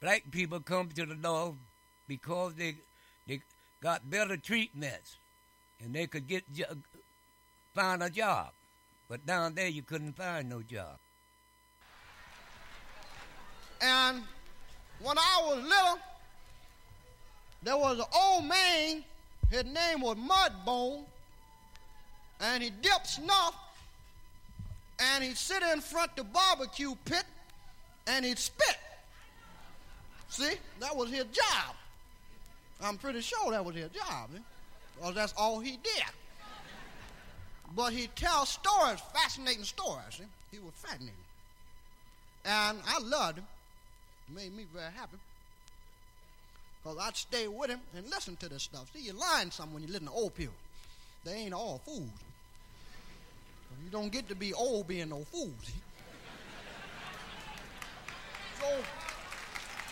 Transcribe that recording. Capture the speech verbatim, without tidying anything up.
black people come to the North because they they got better treatments and they could get jo- find a job. But down there you couldn't find no job. And when I was little, there was an old man, his name was Mudbone, and he dipped snuff, and he'd sit in front of the barbecue pit, and he'd spit. See, that was his job. I'm pretty sure that was his job, eh? Because that's all he did. But he'd tell stories, fascinating stories. See? He was fascinating. And I loved him. It made me very happy. Because I'd stay with him and listen to this stuff. See, you're lying some when you listen to old people. They ain't all fools. You don't get to be old being no fool, see? So